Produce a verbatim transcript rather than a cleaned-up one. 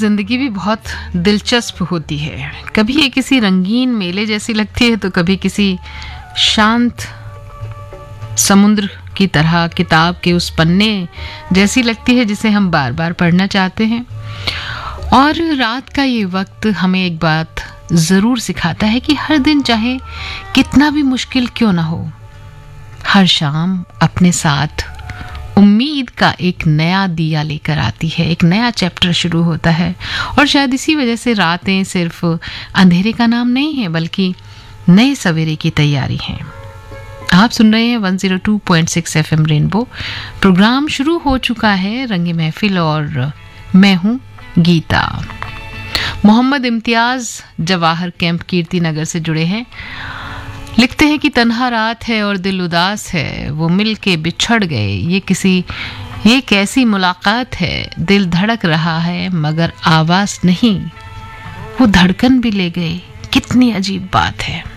जिंदगी भी बहुत दिलचस्प होती है। कभी ये किसी रंगीन मेले जैसी लगती है तो कभी किसी शांत समुद्र की तरह किताब के उस पन्ने जैसी लगती है जिसे हम बार बार पढ़ना चाहते हैं। और रात का ये वक्त हमें एक बात ज़रूर सिखाता है कि हर दिन चाहे कितना भी मुश्किल क्यों ना हो, हर शाम अपने साथ उम्मीद का एक नया दिया लेकर आती है, एक नया चैप्टर शुरू होता है। और शायद इसी वजह से रातें सिर्फ अंधेरे का नाम नहीं है बल्कि नए सवेरे की तैयारी है। आप सुन रहे हैं एक सौ दो पॉइंट छह एफएम रेनबो। प्रोग्राम शुरू हो चुका है रंगे महफिल और मैं हूँ गीता। मोहम्मद इम्तियाज जवाहर कैंप कीर्ति नगर से जुड़े हैं। लिखते हैं कि तन्हा रात है और दिल उदास है, वो मिल के बिछड़ गए, ये किसी ये कैसी मुलाकात है, दिल धड़क रहा है मगर आवाज नहीं, वो धड़कन भी ले गए, कितनी अजीब बात है।